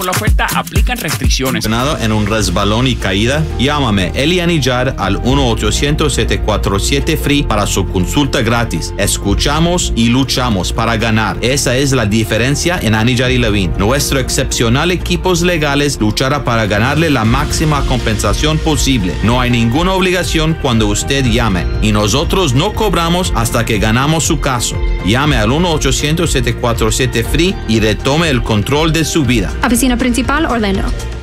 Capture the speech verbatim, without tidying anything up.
Por la oferta aplican restricciones. En un resbalón y caída, llámame Eli Anillar al uno ochocientos siete cuatro siete F R E E para su consulta gratis. Escuchamos y luchamos para ganar. Esa es la diferencia en Anillar y Levine. Nuestro excepcional equipos legales luchará para ganarle la máxima compensación posible. No hay ninguna obligación cuando usted llame y nosotros no cobramos hasta que ganamos su caso. Llame al uno ochocientos siete cuatro siete F R E E y retome el control de su vida. Oficina Principal, Orlando.